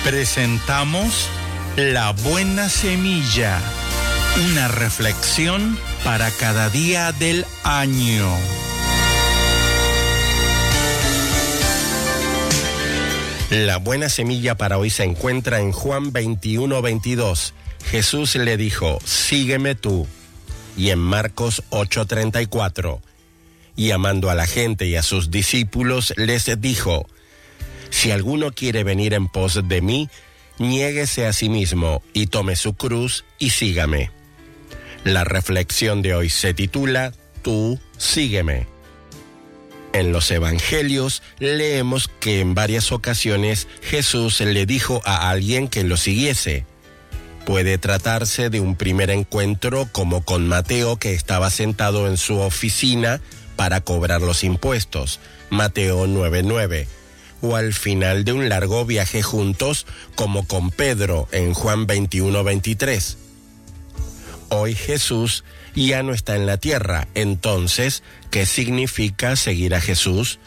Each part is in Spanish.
Presentamos La Buena Semilla, una reflexión para cada día del año. La buena semilla para hoy se encuentra en Juan 21:22. Jesús le dijo, sígueme tú. Y en Marcos 8:34. Y amando a la gente y a sus discípulos, les dijo, si alguno quiere venir en pos de mí, niéguese a sí mismo y tome su cruz y sígame. La reflexión de hoy se titula, Tú sígueme. En los evangelios leemos que en varias ocasiones Jesús le dijo a alguien que lo siguiese. Puede tratarse de un primer encuentro como con Mateo, que estaba sentado en su oficina para cobrar los impuestos, Mateo 9:9, o al final de un largo viaje juntos como con Pedro en Juan 21:23. Hoy Jesús ya no está en la tierra, entonces, ¿qué significa seguir a Jesús?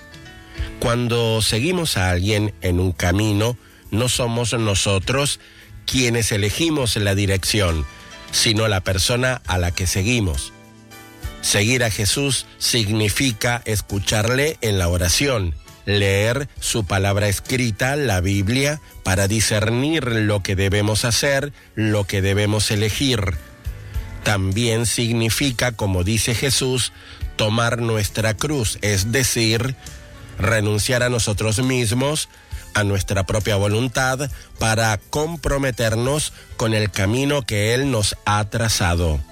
Cuando seguimos a alguien en un camino, no somos nosotros quienes elegimos la dirección, sino la persona a la que seguimos. Seguir a Jesús significa escucharle en la oración, leer su palabra escrita, la Biblia, para discernir lo que debemos hacer, lo que debemos elegir. También significa, como dice Jesús, tomar nuestra cruz, es decir, renunciar a nosotros mismos, a nuestra propia voluntad, para comprometernos con el camino que Él nos ha trazado.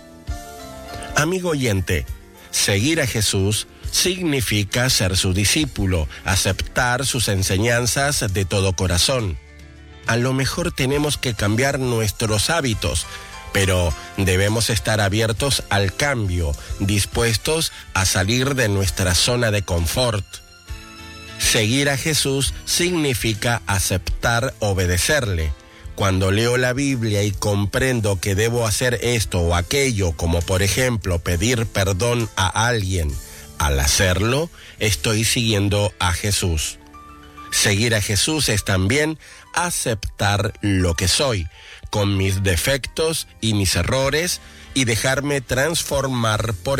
Amigo oyente, seguir a Jesús significa ser su discípulo, aceptar sus enseñanzas de todo corazón. A lo mejor tenemos que cambiar nuestros hábitos, pero debemos estar abiertos al cambio, dispuestos a salir de nuestra zona de confort. Seguir a Jesús significa aceptar obedecerle. Cuando leo la Biblia y comprendo que debo hacer esto o aquello, como por ejemplo pedir perdón a alguien, al hacerlo, estoy siguiendo a Jesús. Seguir a Jesús es también aceptar lo que soy, con mis defectos y mis errores, y dejarme transformar por